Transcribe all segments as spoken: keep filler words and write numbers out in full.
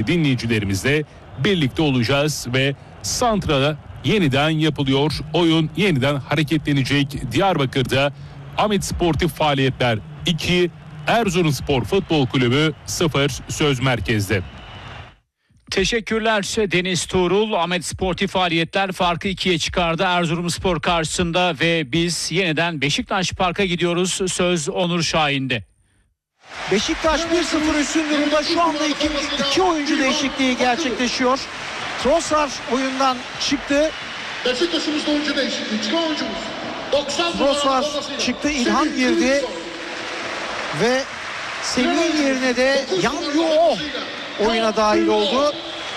dinleyicilerimizle birlikte olacağız ve santrala yeniden yapılıyor. Oyun yeniden hareketlenecek. Diyarbakır'da Ahmet Sportif Faaliyetler iki, Erzurumspor Futbol Kulübü sıfır söz merkezde. Teşekkürler Deniz Tuğrul. Ahmet Sportif Faaliyetler farkı ikiye çıkardı Erzurumspor karşısında ve biz yeniden Beşiktaş Park'a gidiyoruz. Söz Onur Şahin'de. Beşiktaş bir sıfır üstün durumda. Şu anda iki, iki oyuncu değişikliği gerçekleşiyor. Trossard oyundan çıktı. Beşiktaş'ımızda oyuncu değişikliği. Çıkan oyuncumuz. Trossard çıktı. İlhan girdi. Ve Semih'in yerine de Yan Yuo oyuna dahil oldu.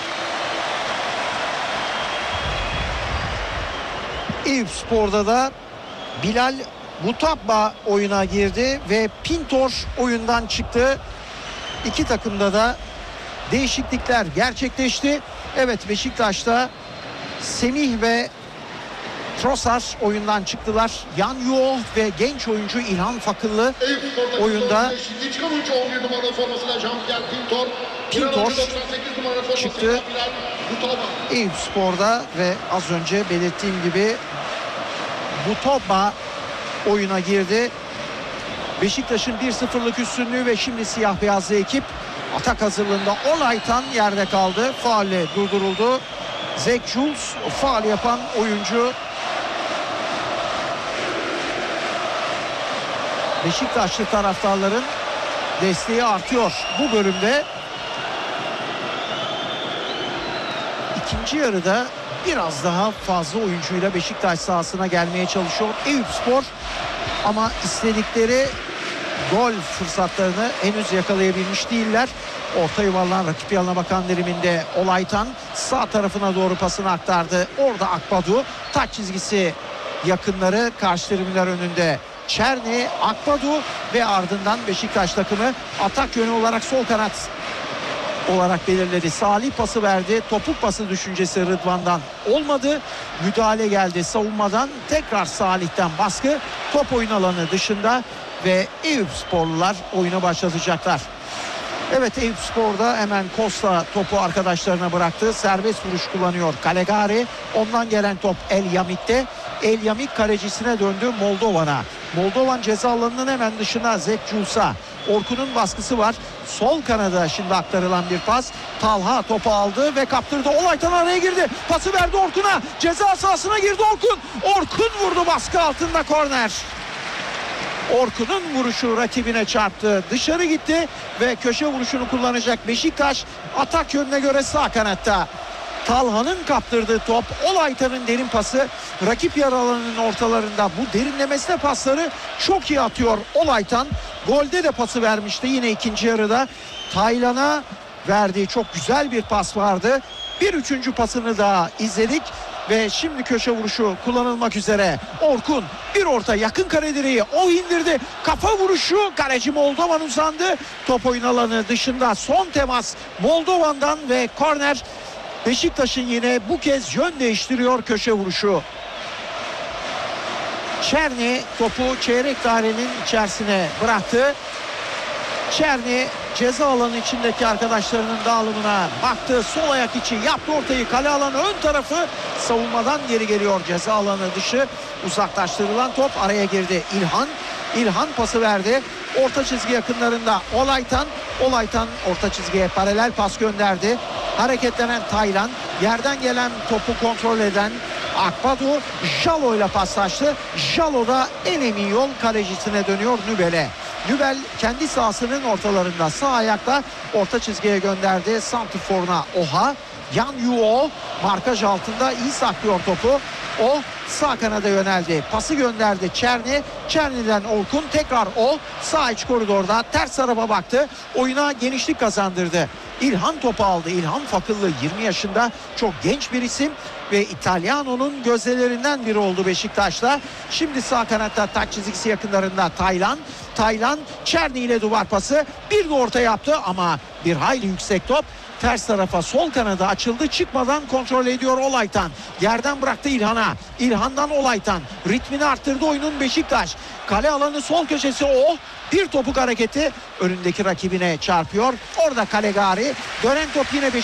Eyüpspor'da da Bilal Mutabba oyuna girdi ve Pintor oyundan çıktı. İki takımda da değişiklikler gerçekleşti. Evet, Beşiktaş'ta Semih ve Trossard oyundan çıktılar. Yan Yuo ve genç oyuncu İlhan Fakıllı oyunda. Pintor çıktı Eyüpspor'da ve az önce belirttiğim gibi Mutabba oyuna girdi. Beşiktaş'ın bir sıfırlık üstünlüğü ve şimdi siyah beyazlı ekip atak hazırlığında. Olaytan yerde kaldı. Faulle durduruldu. Zek Jules faul yapan oyuncu. Beşiktaşlı taraftarların desteği artıyor bu bölümde. İkinci yarıda biraz daha fazla oyuncuyla Beşiktaş sahasına gelmeye çalışıyor Eyüpspor, ama istedikleri gol fırsatlarını henüz yakalayabilmiş değiller. Orta yuvarlan rakip yanına bakan diliminde Olaytan sağ tarafına doğru pasını aktardı. Orada Akbadu, taç çizgisi yakınları, karşı tribünler önünde Çerni, Akbadu ve ardından Beşiktaş takımı atak yönü olarak sol kanat olarak belirledi. Salih pası verdi. Topuk pası düşüncesi Rıdvan'dan olmadı. Müdahale geldi savunmadan. Tekrar Salih'ten baskı. Top oyun alanı dışında ve Eyüpsporlular oyuna başlatacaklar. Evet, Eyüpspor'da hemen Costa topu arkadaşlarına bıraktı. Serbest vuruş kullanıyor Calegari. Ondan gelen top El Yamit'te. El Yamit kalecisine döndü Moldovan'a. Moldovan ceza alanının hemen dışına Zek Jules'a. Orkun'un baskısı var. Sol kanada şimdi aktarılan bir pas. Talha topu aldı ve kaptırdı. Olaytan araya girdi. Pası verdi Orkun'a. Ceza sahasına girdi Orkun. Orkun vurdu, baskı altında korner. Orkun'un vuruşu rakibine çarptı. Dışarı gitti ve köşe vuruşunu kullanacak Beşiktaş. Atak yönüne göre sağ kanatta. Talha'nın kaptırdığı top, Olaytan'ın derin pası rakip yarı alanının ortalarında. Bu derinlemesine pasları çok iyi atıyor Olaytan. Golde de pası vermişti yine ikinci yarıda. Taylan'a verdiği çok güzel bir pas vardı. Bir üçüncü pasını daha izledik ve şimdi köşe vuruşu kullanılmak üzere. Orkun bir orta, yakın kare direği o indirdi. Kafa vuruşu, kaleci Moldovan uzandı. Top oyun alanı dışında, son temas Moldovan'dan ve korner. Beşiktaş'ın yine bu kez yön değiştiriyor köşe vuruşu. Çerni topu çeyrek dairenin içerisine bıraktı. Çerni ceza alanı içindeki arkadaşlarının dağılımına baktı. Sol ayak içi yaptı ortayı. Kale alanı ön tarafı, savunmadan geri geliyor. Ceza alanı dışı uzaklaştırılan top, araya girdi İlhan. İlhan pası verdi. Orta çizgi yakınlarında Olaytan. Olaytan orta çizgiye paralel pas gönderdi. Hareketlenen Taylan, yerden gelen topu kontrol eden Akbadu Jalo ile paslaştı. Jalo da en emin yol kalecisine dönüyor, Nübel'e. Nübel kendi sahasının ortalarında sağ ayakla orta çizgiye gönderdi. Santrfor'una Oha. Yan Yuo markaj altında iyi saklıyor topu. O sağ kanada yöneldi. Pası gönderdi Çerni. Çerni'den Orkun, tekrar o sağ iç koridorda ters tarafa baktı. Oyuna genişlik kazandırdı. İlhan topu aldı. İlhan Fakıllı, yirmi yaşında, çok genç bir isim ve İtalyano'nun gözdelerinden biri oldu Beşiktaş'ta. Şimdi sağ kanatta taç çizgisi yakınlarında Taylan. Taylan Çerni ile duvar pası, bir de orta yaptı ama bir hayli yüksek top. Ters tarafa sol kanada açıldı. Çıkmadan kontrol ediyor Olaytan. Yerden bıraktı İlhan'a. İlhan'dan Olaytan. Ritmini arttırdı oyunun Beşiktaş. Kale alanı sol köşesi o. Bir topuk hareketi önündeki rakibine çarpıyor. Orada Calegari. Dönen top yine Beşiktaş.